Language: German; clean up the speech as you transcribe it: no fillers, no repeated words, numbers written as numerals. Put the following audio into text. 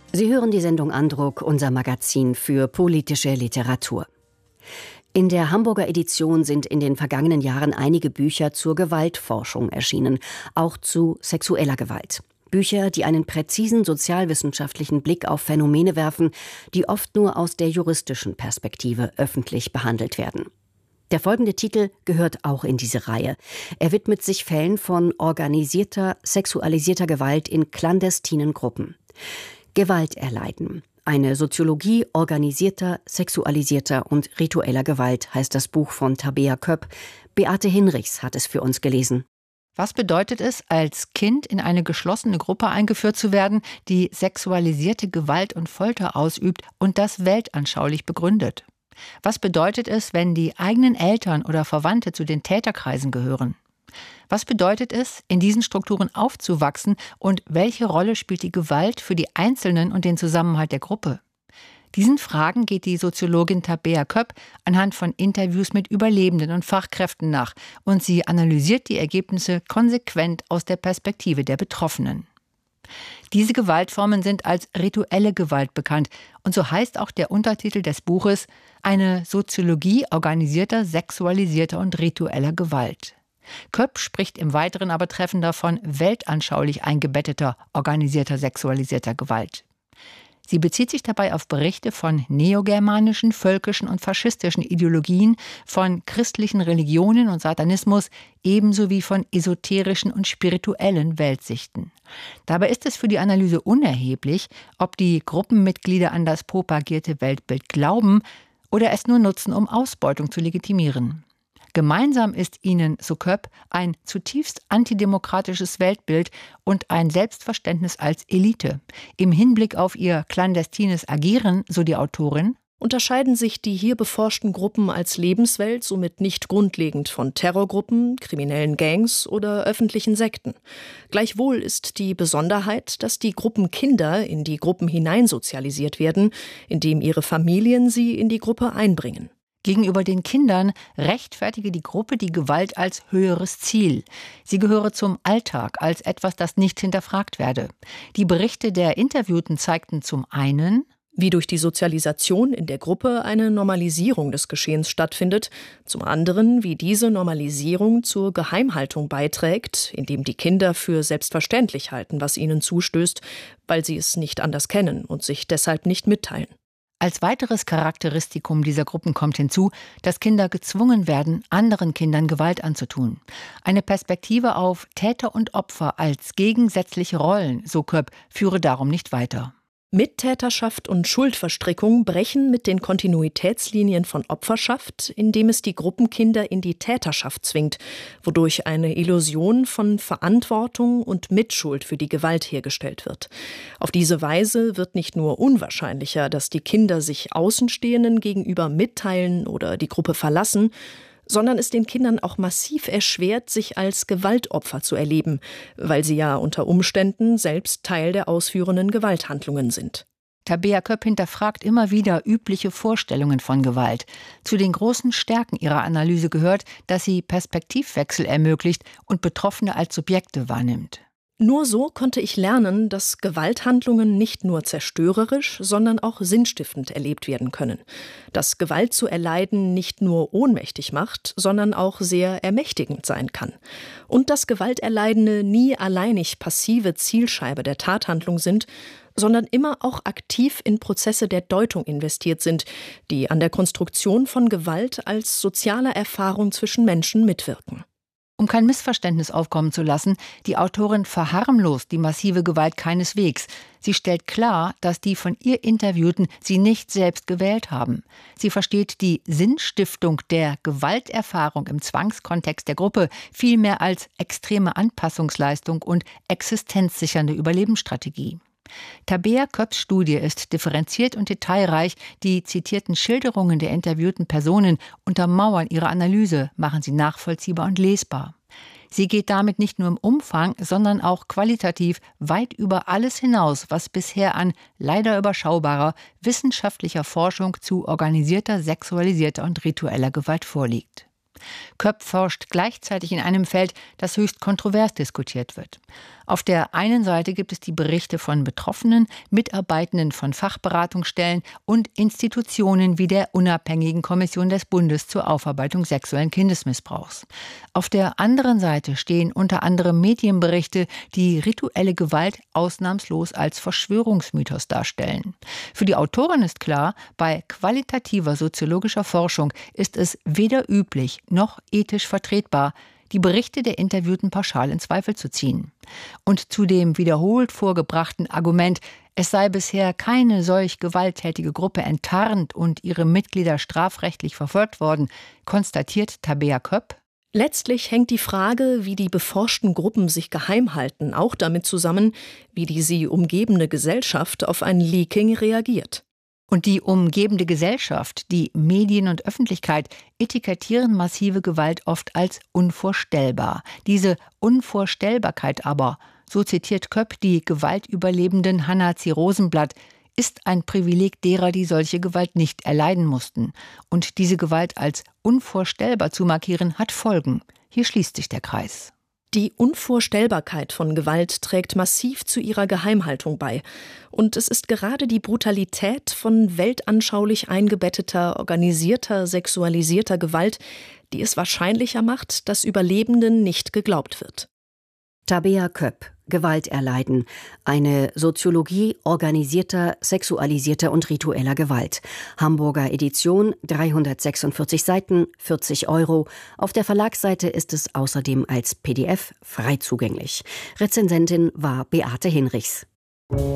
Sie hören die Sendung Andruck, unser Magazin für politische Literatur. In der Hamburger Edition sind in den vergangenen Jahren einige Bücher zur Gewaltforschung erschienen, auch zu sexueller Gewalt. Bücher, die einen präzisen sozialwissenschaftlichen Blick auf Phänomene werfen, die oft nur aus der juristischen Perspektive öffentlich behandelt werden. Der folgende Titel gehört auch in diese Reihe. Er widmet sich Fällen von organisierter, sexualisierter Gewalt in clandestinen Gruppen. Gewalt erleiden. Eine Soziologie organisierter, sexualisierter und ritueller Gewalt heißt das Buch von Tabea Köpp. Beate Hinrichs hat es für uns gelesen. Was bedeutet es, als Kind in eine geschlossene Gruppe eingeführt zu werden, die sexualisierte Gewalt und Folter ausübt und das weltanschaulich begründet? Was bedeutet es, wenn die eigenen Eltern oder Verwandte zu den Täterkreisen gehören? Was bedeutet es, in diesen Strukturen aufzuwachsen und welche Rolle spielt die Gewalt für die Einzelnen und den Zusammenhalt der Gruppe? Diesen Fragen geht die Soziologin Tabea Köpp anhand von Interviews mit Überlebenden und Fachkräften nach und sie analysiert die Ergebnisse konsequent aus der Perspektive der Betroffenen. Diese Gewaltformen sind als rituelle Gewalt bekannt und so heißt auch der Untertitel des Buches eine Soziologie organisierter, sexualisierter und ritueller Gewalt. Köpp spricht im Weiteren aber treffender von weltanschaulich eingebetteter, organisierter, sexualisierter Gewalt. Sie bezieht sich dabei auf Berichte von neogermanischen, völkischen und faschistischen Ideologien, von christlichen Religionen und Satanismus, ebenso wie von esoterischen und spirituellen Weltsichten. Dabei ist es für die Analyse unerheblich, ob die Gruppenmitglieder an das propagierte Weltbild glauben oder es nur nutzen, um Ausbeutung zu legitimieren. Gemeinsam ist ihnen, so Köpp, ein zutiefst antidemokratisches Weltbild und ein Selbstverständnis als Elite. Im Hinblick auf ihr clandestines Agieren, so die Autorin, unterscheiden sich die hier beforschten Gruppen als Lebenswelt somit nicht grundlegend von Terrorgruppen, kriminellen Gangs oder öffentlichen Sekten. Gleichwohl ist die Besonderheit, dass die Gruppenkinder in die Gruppen hineinsozialisiert werden, indem ihre Familien sie in die Gruppe einbringen. Gegenüber den Kindern rechtfertige die Gruppe die Gewalt als höheres Ziel. Sie gehöre zum Alltag als etwas, das nicht hinterfragt werde. Die Berichte der Interviewten zeigten zum einen, wie durch die Sozialisation in der Gruppe eine Normalisierung des Geschehens stattfindet, zum anderen, wie diese Normalisierung zur Geheimhaltung beiträgt, indem die Kinder für selbstverständlich halten, was ihnen zustößt, weil sie es nicht anders kennen und sich deshalb nicht mitteilen. Als weiteres Charakteristikum dieser Gruppen kommt hinzu, dass Kinder gezwungen werden, anderen Kindern Gewalt anzutun. Eine Perspektive auf Täter und Opfer als gegensätzliche Rollen, so Köpp, führe darum nicht weiter. Mittäterschaft und Schuldverstrickung brechen mit den Kontinuitätslinien von Opferschaft, indem es die Gruppenkinder in die Täterschaft zwingt, wodurch eine Illusion von Verantwortung und Mitschuld für die Gewalt hergestellt wird. Auf diese Weise wird nicht nur unwahrscheinlicher, dass die Kinder sich Außenstehenden gegenüber mitteilen oder die Gruppe verlassen, sondern es den Kindern auch massiv erschwert, sich als Gewaltopfer zu erleben, weil sie ja unter Umständen selbst Teil der ausführenden Gewalthandlungen sind. Tabea Köpp hinterfragt immer wieder übliche Vorstellungen von Gewalt. Zu den großen Stärken ihrer Analyse gehört, dass sie Perspektivwechsel ermöglicht und Betroffene als Subjekte wahrnimmt. Nur so konnte ich lernen, dass Gewalthandlungen nicht nur zerstörerisch, sondern auch sinnstiftend erlebt werden können. Dass Gewalt zu erleiden nicht nur ohnmächtig macht, sondern auch sehr ermächtigend sein kann. Und dass Gewalterleidende nie alleinig passive Zielscheibe der Tathandlung sind, sondern immer auch aktiv in Prozesse der Deutung investiert sind, die an der Konstruktion von Gewalt als sozialer Erfahrung zwischen Menschen mitwirken. Um kein Missverständnis aufkommen zu lassen, die Autorin verharmlost die massive Gewalt keineswegs. Sie stellt klar, dass die von ihr Interviewten sie nicht selbst gewählt haben. Sie versteht die Sinnstiftung der Gewalterfahrung im Zwangskontext der Gruppe vielmehr als extreme Anpassungsleistung und existenzsichernde Überlebensstrategie. Tabea Köpps Studie ist differenziert und detailreich. Die zitierten Schilderungen der interviewten Personen untermauern ihre Analyse, machen sie nachvollziehbar und lesbar. Sie geht damit nicht nur im Umfang, sondern auch qualitativ weit über alles hinaus, was bisher an leider überschaubarer wissenschaftlicher Forschung zu organisierter, sexualisierter und ritueller Gewalt vorliegt. Köpp forscht gleichzeitig in einem Feld, das höchst kontrovers diskutiert wird. Auf der einen Seite gibt es die Berichte von Betroffenen, Mitarbeitenden von Fachberatungsstellen und Institutionen wie der Unabhängigen Kommission des Bundes zur Aufarbeitung sexuellen Kindesmissbrauchs. Auf der anderen Seite stehen unter anderem Medienberichte, die rituelle Gewalt ausnahmslos als Verschwörungsmythos darstellen. Für die Autorin ist klar, bei qualitativer soziologischer Forschung ist es weder üblich noch ethisch vertretbar, die Berichte der Interviewten pauschal in Zweifel zu ziehen. Und zu dem wiederholt vorgebrachten Argument, es sei bisher keine solch gewalttätige Gruppe enttarnt und ihre Mitglieder strafrechtlich verfolgt worden, konstatiert Tabea Köpp: Letztlich hängt die Frage, wie die beforschten Gruppen sich geheim halten, auch damit zusammen, wie die sie umgebende Gesellschaft auf ein Leaking reagiert. Und die umgebende Gesellschaft, die Medien und Öffentlichkeit etikettieren massive Gewalt oft als unvorstellbar. Diese Unvorstellbarkeit aber, so zitiert Köpp die Gewaltüberlebenden Hanna C. Rosenblatt, ist ein Privileg derer, die solche Gewalt nicht erleiden mussten. Und diese Gewalt als unvorstellbar zu markieren, hat Folgen. Hier schließt sich der Kreis. Die Unvorstellbarkeit von Gewalt trägt massiv zu ihrer Geheimhaltung bei. Und es ist gerade die Brutalität von weltanschaulich eingebetteter, organisierter, sexualisierter Gewalt, die es wahrscheinlicher macht, dass Überlebenden nicht geglaubt wird. Tabea Köpp, Gewalt erleiden. Eine Soziologie organisierter, sexualisierter und ritueller Gewalt. Hamburger Edition, 346 Seiten, 40 €. Auf der Verlagsseite ist es außerdem als PDF frei zugänglich. Rezensentin war Beate Hinrichs.